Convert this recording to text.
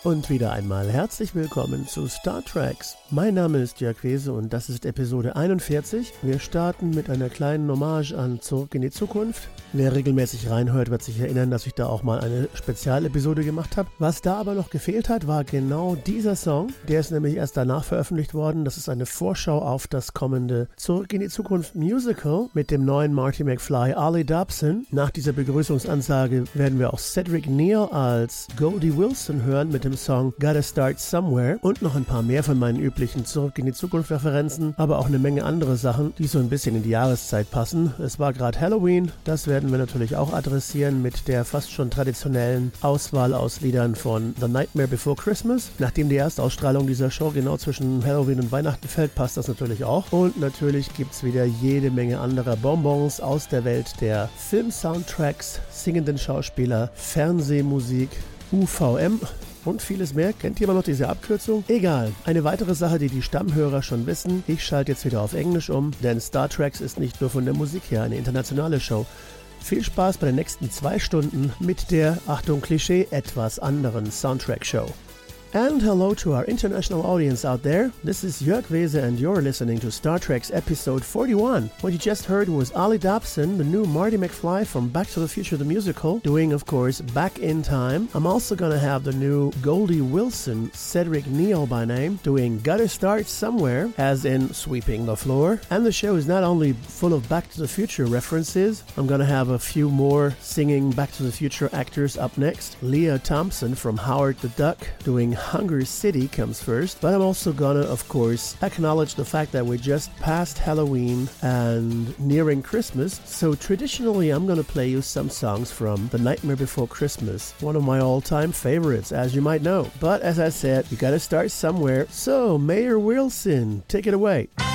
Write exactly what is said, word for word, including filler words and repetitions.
Und wieder einmal herzlich willkommen zu Star Treks. Mein Name ist Jörg Wese und das ist Episode einundvierzig. Wir starten mit einer kleinen Hommage an Zurück in die Zukunft. Wer regelmäßig reinhört, wird sich erinnern, dass ich da auch mal eine Spezialepisode gemacht habe. Was da aber noch gefehlt hat, war genau dieser Song. Der ist nämlich erst danach veröffentlicht worden. Das ist eine Vorschau auf das kommende Zurück in die Zukunft Musical mit dem neuen Marty McFly, Ollie Dobson. Nach dieser Begrüßungsansage werden wir auch Cedric Neal als Goldie Wilson hören mit dem Song Gotta Start Somewhere und noch ein paar mehr von meinen üblichen Zurück in die Zukunft Referenzen, aber auch eine Menge andere Sachen, die so ein bisschen in die Jahreszeit passen. Es war gerade Halloween, das werden wir natürlich auch adressieren mit der fast schon traditionellen Auswahl aus Liedern von The Nightmare Before Christmas. Nachdem die Erstausstrahlung dieser Show genau zwischen Halloween und Weihnachten fällt, passt das natürlich auch. Und natürlich gibt es wieder jede Menge anderer Bonbons aus der Welt der Film-Soundtracks, singenden Schauspieler, Fernsehmusik, U V M und vieles mehr. Kennt jemand noch diese Abkürzung? Egal. Eine weitere Sache, die die Stammhörer schon wissen, ich schalte jetzt wieder auf Englisch um, denn Star Treks ist nicht nur von der Musik her eine internationale Show. Viel Spaß bei den nächsten zwei Stunden mit der, Achtung Klischee, etwas anderen Soundtrack-Show. And hello to our international audience out there. This is Jörg Wese and you're listening to Star Trek's episode forty-one. What you just heard was Ollie Dobson, the new Marty McFly from Back to the Future the Musical, doing, of course, Back in Time. I'm also gonna have the new Goldie Wilson, Cedric Neal by name, doing Gotta Start Somewhere, as in sweeping the floor. And the show is not only full of Back to the Future references, I'm gonna have a few more singing Back to the Future actors up next. Leah Thompson from Howard the Duck, doing Hunger City comes first, but I'm also gonna, of course, acknowledge the fact that we're just past Halloween and nearing Christmas, so traditionally I'm gonna play you some songs from The Nightmare Before Christmas, one of my all-time favorites, as you might know. But as I said, you gotta start somewhere, so Mayor Wilson, take it away.